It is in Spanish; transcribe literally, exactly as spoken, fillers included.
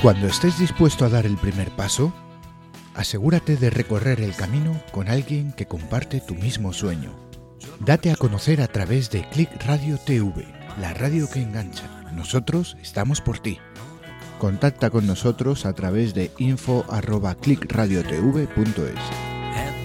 Cuando estés dispuesto a dar el primer paso, asegúrate de recorrer el camino con alguien que comparte tu mismo sueño. Date a conocer a través de Click Radio T V, la radio que engancha. Nosotros estamos por ti. Contacta con nosotros a través de info arroba click radio t v punto es.